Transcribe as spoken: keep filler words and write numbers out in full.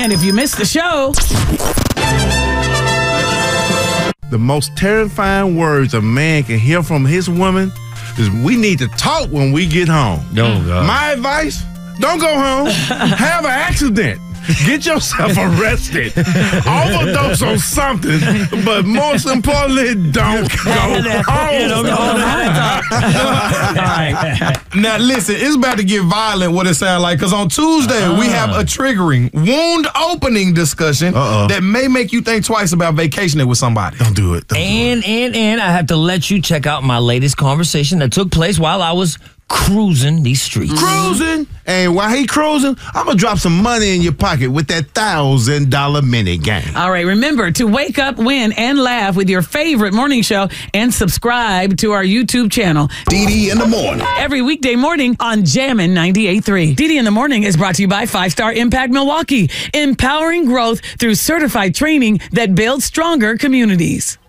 And if you missed the show... The most terrifying words a man can hear from his woman is, we need to talk when we get home. Oh, God. My advice, don't go home. Have an accident. Get yourself arrested. Overdose on something. But most importantly, don't go home. All right. Now, listen, it's about to get violent what it sounds like, because on Tuesday, uh. we have a triggering, wound-opening discussion Uh-oh. that may make you think twice about vacationing with somebody. Don't do it. Don't and, do it. and, and I have to let you check out my latest conversation that took place while I was cruising these streets. Cruising? And while he cruising, I'm going to drop some money in your pocket with that one thousand dollar mini game. All right, remember to wake up, win, and laugh with your favorite morning show and subscribe to our YouTube channel. D D in the Morning. Every weekday morning on Jammin' ninety-eight point three. D D in the Morning is brought to you by Five Star Impact Milwaukee, empowering growth through certified training that builds stronger communities.